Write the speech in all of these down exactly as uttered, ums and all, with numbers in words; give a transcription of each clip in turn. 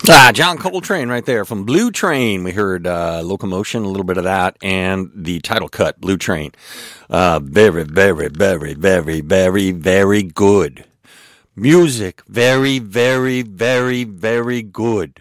Ah, John Coltrane right there from Blue Train. We heard uh, Locomotion, a little bit of that, and the title cut, Blue Train. Uh, very, very, very, very, very, very good. Music, very, very, very, very good.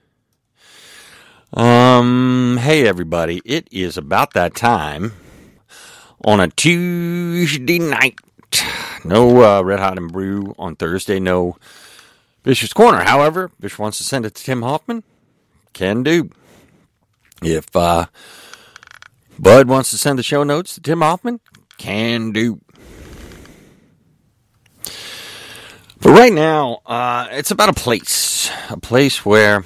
Um, hey everybody, it is about that time on a Tuesday night. No uh, Red Hot and Brew on Thursday, no Bishop's Corner. However, Bishop wants to send it to Tim Hoffman. Can do. If uh, Bud wants to send the show notes to Tim Hoffman, can do. But right now, uh, it's about a place. A place where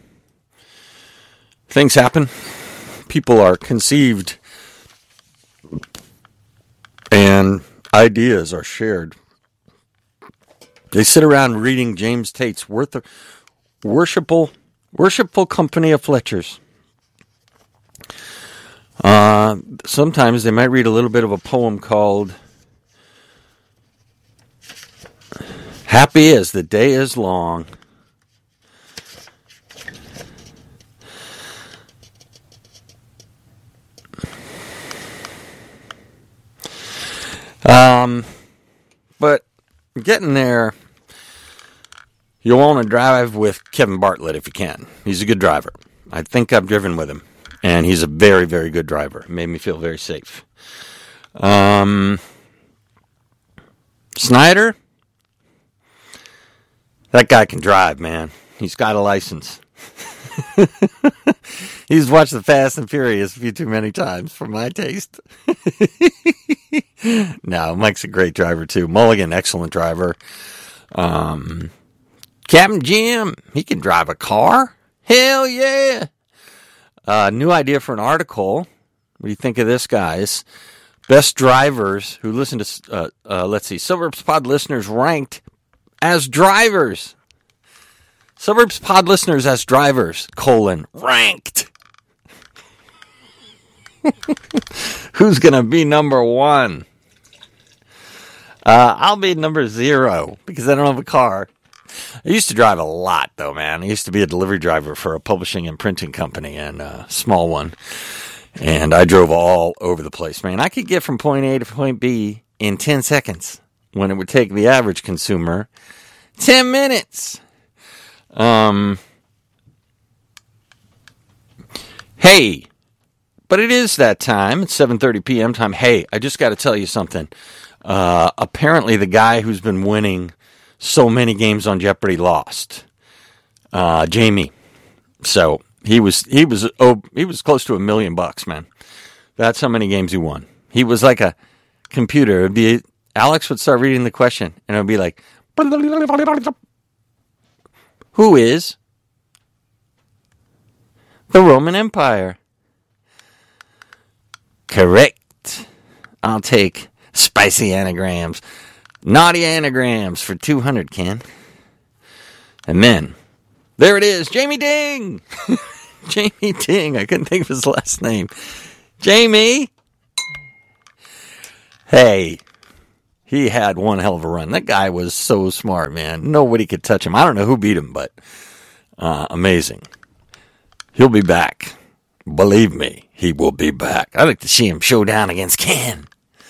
things happen. People are conceived. And ideas are shared. They sit around reading James Tate's worth of worshipful, worshipful company of Fletchers. Uh, sometimes they might read a little bit of a poem called Happy as the Day is Long. Um, but getting there, you'll want to drive with Kevin Bartlett if you can. He's a good driver. I think I've driven with him, and he's a very, very good driver. It made me feel very safe. Um, Snyder, that guy can drive, man. He's got a license. He's watched the Fast and Furious a few too many times for my taste. No, Mike's a great driver too. Mulligan, excellent driver. Um, Captain Jim, he can drive a car. Hell yeah. Uh, new idea for an article. What do you think of this, guys? Best drivers who listen to, uh, uh, let's see, Suburbs Pod listeners ranked as drivers. Suburbs Pod listeners as drivers, colon, ranked. Who's going to be number one? Uh, I'll be number zero because I don't have a car. I used to drive a lot, though, man. I used to be a delivery driver for a publishing and printing company, and a small one. And I drove all over the place, man. I could get from point A to point B in ten seconds when it would take the average consumer ten minutes. Um, hey, but it is that time. It's seven thirty p.m. time. Hey, I just got to tell you something. Uh, apparently the guy who's been winning so many games on Jeopardy lost. Uh, Jamie. So he was, he was, oh, he was close to a million bucks, man. That's how many games he won. He was like a computer. It'd be, Alex would start reading the question and it would be like, who is the Roman Empire? Correct. I'll take spicy anagrams, naughty anagrams for two hundred, Ken. And then, there it is, Jamie Ding. Jamie Ding. I couldn't think of his last name. Jamie. Hey. He had one hell of a run. That guy was so smart, man. Nobody could touch him. I don't know who beat him, but uh, amazing. He'll be back. Believe me, he will be back. I'd like to see him show down against Ken.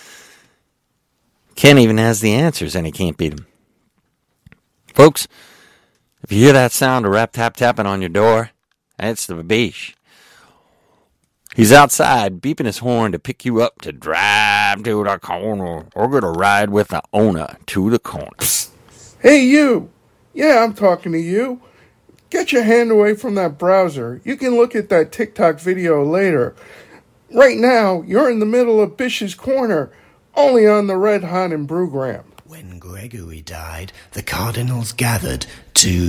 Ken even has the answers, and he can't beat him. Folks, if you hear that sound of rap tap tapping on your door, that's the Babish. He's outside beeping his horn to pick you up to drive to the corner or get a ride with the owner to the corner. Hey, you. Yeah, I'm talking to you. Get your hand away from that browser. You can look at that TikTok video later. Right now, you're in the middle of Bish's Corner, only on the Red Hot and Brewgram. When Gregory died, the cardinals gathered to